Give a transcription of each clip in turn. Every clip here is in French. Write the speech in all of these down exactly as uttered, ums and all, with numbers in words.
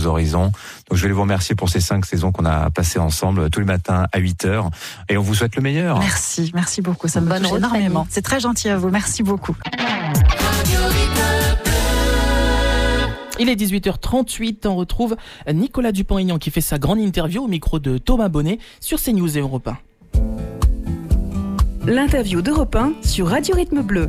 nos horizons. Donc je voulais vous remercier pour ces cinq saisons qu'on a passées ensemble tous les matins à huit heures. Et on vous souhaite le meilleur. Merci, merci beaucoup. Ça me touche énormément. C'est très gentil à vous. Merci beaucoup. Il est dix-huit heures trente-huit, on retrouve Nicolas Dupont-Aignan qui fait sa grande interview au micro de Thomas Bonnet sur CNews et Europe un. L'interview d'Europe un sur Radio Rythme Bleu.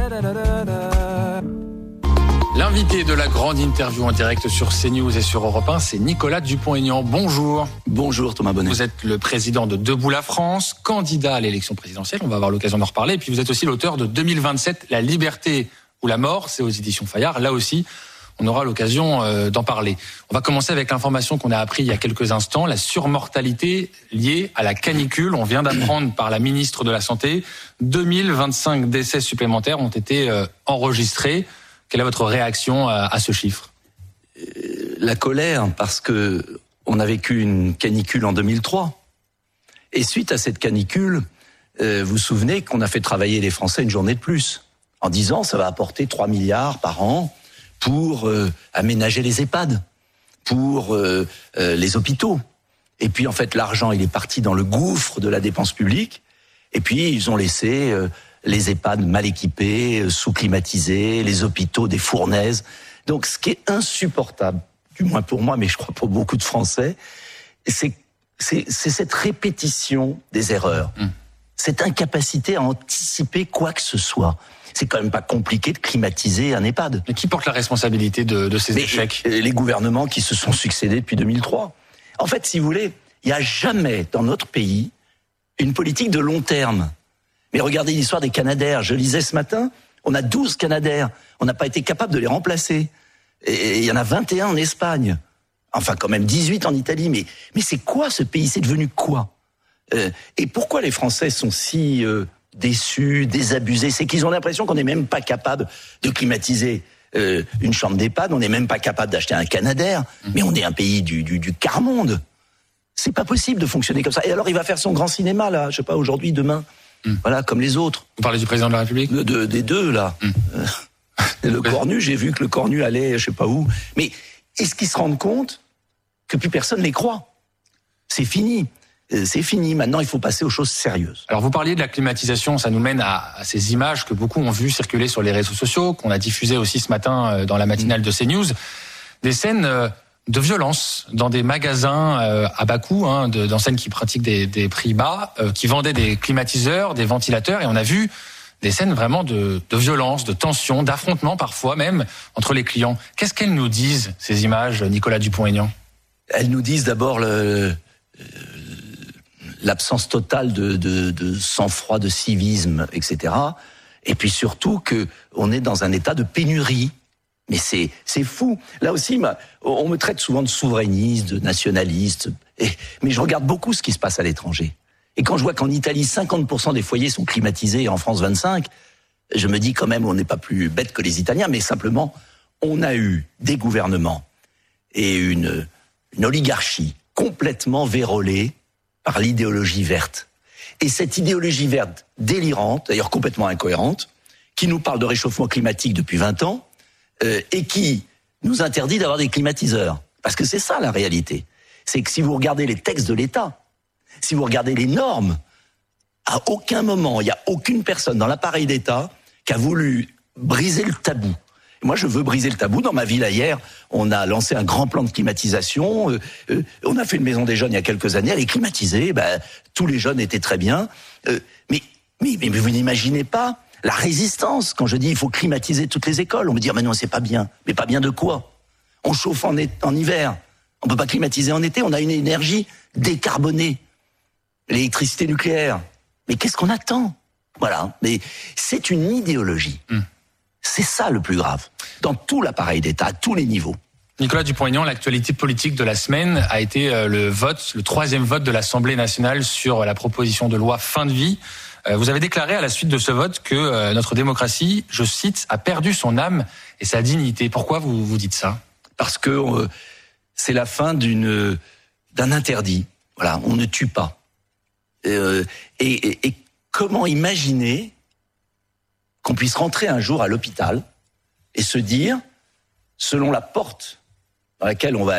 L'invité de la grande interview en direct sur CNews et sur Europe un, c'est Nicolas Dupont-Aignan. Bonjour. Bonjour Thomas Bonnet. Vous êtes le président de Debout la France, candidat à l'élection présidentielle, on va avoir l'occasion d'en reparler. Et puis vous êtes aussi l'auteur de deux mille vingt-sept, La liberté ou la mort, c'est aux éditions Fayard. Là aussi, on aura l'occasion euh, d'en parler. On va commencer avec l'information qu'on a appris il y a quelques instants, la surmortalité liée à la canicule. On vient d'apprendre par la ministre de la Santé, deux mille vingt-cinq décès supplémentaires ont été euh, enregistrés. Quelle est votre réaction à, à ce chiffre ? La colère, parce que on a vécu une canicule en deux mille trois. Et suite à cette canicule, euh, vous vous souvenez qu'on a fait travailler les Français une journée de plus, en disant ça va apporter trois milliards par an pour euh, aménager les EHPAD, pour euh, euh, les hôpitaux. Et puis en fait, l'argent, il est parti dans le gouffre de la dépense publique. Et puis ils ont laissé euh, les EHPAD mal équipés, euh, sous-climatisés, les hôpitaux des fournaises. Donc ce qui est insupportable, du moins pour moi, mais je crois pour beaucoup de Français, c'est, c'est, c'est cette répétition des erreurs. Mmh. Cette incapacité à anticiper quoi que ce soit. C'est quand même pas compliqué de climatiser un EHPAD. Mais qui porte la responsabilité de, de ces Mais échecs ? Les gouvernements qui se sont succédés depuis deux mille trois. En fait, si vous voulez, il n'y a jamais dans notre pays une politique de long terme. Mais regardez l'histoire des Canadair. Je lisais ce matin, on a douze Canadair. On n'a pas été capable de les remplacer. Et il y en a vingt et un en Espagne. Enfin, quand même dix-huit en Italie. Mais, mais c'est quoi ce pays ? C'est devenu quoi ? euh, Et pourquoi les Français sont si... Euh, déçus, désabusés, c'est qu'ils ont l'impression qu'on n'est même pas capable de climatiser euh, une chambre d'EHPAD, on n'est même pas capable d'acheter un Canadair, mmh. mais on est un pays du, du, du quart-monde. C'est pas possible de fonctionner comme ça. Et alors il va faire son grand cinéma, là, je sais pas, aujourd'hui, demain, mmh. voilà, comme les autres. Vous parlez du président de la République ? de, de, Des deux, là. Mmh. Euh, le Cornu, j'ai vu que le Cornu allait, je sais pas où. Mais est-ce qu'ils se rendent compte que plus personne les croit ? C'est fini. C'est fini, maintenant il faut passer aux choses sérieuses. Alors vous parliez de la climatisation, ça nous mène à, à ces images que beaucoup ont vues circuler sur les réseaux sociaux, qu'on a diffusées aussi ce matin dans la matinale de CNews, des scènes de violence dans des magasins à bas coût, hein, de, d'enseignes qui pratiquent des, des prix bas, euh, qui vendaient des climatiseurs, des ventilateurs, et on a vu des scènes vraiment de, de violence, de tension, d'affrontement parfois même entre les clients. Qu'est-ce qu'elles nous disent, ces images, Nicolas Dupont-Aignan ? Elles nous disent d'abord le... l'absence totale de, de, de sang-froid, de civisme, et cetera. Et puis surtout que on est dans un état de pénurie. Mais c'est, c'est fou. Là aussi, on me traite souvent de souverainiste, de nationaliste. Et, mais je regarde beaucoup ce qui se passe à l'étranger. Et quand je vois qu'en Italie, cinquante pour cent des foyers sont climatisés et en France, vingt-cinq, je me dis quand même, on n'est pas plus bête que les Italiens, mais simplement, on a eu des gouvernements et une, une oligarchie complètement vérolée par l'idéologie verte. Et cette idéologie verte délirante, d'ailleurs complètement incohérente, qui nous parle de réchauffement climatique depuis vingt ans, euh, et qui nous interdit d'avoir des climatiseurs. Parce que c'est ça la réalité. C'est que si vous regardez les textes de l'État, si vous regardez les normes, à aucun moment, il n'y a aucune personne dans l'appareil d'État qui a voulu briser le tabou. Moi, je veux briser le tabou. Dans ma ville, hier, on a lancé un grand plan de climatisation. Euh, euh, on a fait une maison des jeunes il y a quelques années. Elle est climatisée. Ben, tous les jeunes étaient très bien. Euh, mais, mais, mais vous n'imaginez pas la résistance quand je dis il faut climatiser toutes les écoles. On me dit ah, mais non, c'est pas bien. Mais pas bien de quoi ? On chauffe en, en hiver. On peut pas climatiser en été. On a une énergie décarbonée. L'électricité nucléaire. Mais qu'est-ce qu'on attend ? Voilà. Mais c'est une idéologie. Mmh. C'est ça le plus grave, dans tout l'appareil d'État, à tous les niveaux. Nicolas Dupont-Aignan, l'actualité politique de la semaine a été le vote, le troisième vote de l'Assemblée nationale sur la proposition de loi fin de vie. Vous avez déclaré à la suite de ce vote que notre démocratie, je cite, a perdu son âme et sa dignité. Pourquoi vous vous dites ça ? Parce que euh, c'est la fin d'une, d'un interdit. Voilà, on ne tue pas. Euh, et, et, et comment imaginer qu'on puisse rentrer un jour à l'hôpital et se dire, selon la porte dans laquelle on va